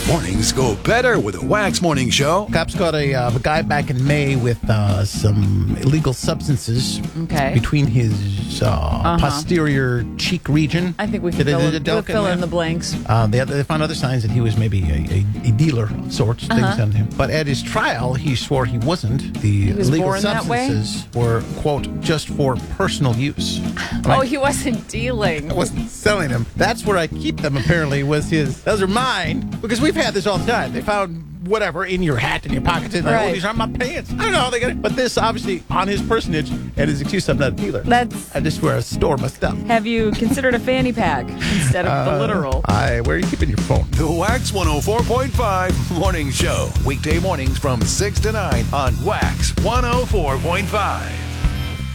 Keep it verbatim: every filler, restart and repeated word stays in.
Mornings go better with a Wax Morning Show. Cops caught a, uh, a guy back in May with uh, some illegal substances Okay. between his uh, Uh-huh. posterior cheek region. I think we can Did they- fill, did in, it delve we'll fill in in there? the blanks. Uh, they, they found other signs that he was maybe a, a, a dealer of sorts, Uh-huh. things on him. But at his trial, he swore he wasn't. The was illegal born that way? substances were, quote, just for personal use. Oh, he wasn't dealing. I wasn't selling them. That's where I keep them, apparently, was his. Those are mine. Because we've had this all the time. They found whatever in your hat, in your pockets, and like, Right. oh, these aren't my pants. I don't know how they got it. But this, obviously, on his personage, and his excuse, I'm not a dealer. That's. I just wear a store my stuff. Have you considered a fanny pack instead of the Uh, literal? I, where are you keeping your phone? The Wax one oh four point five Morning Show. Weekday mornings from six to nine on Wax one oh four point five.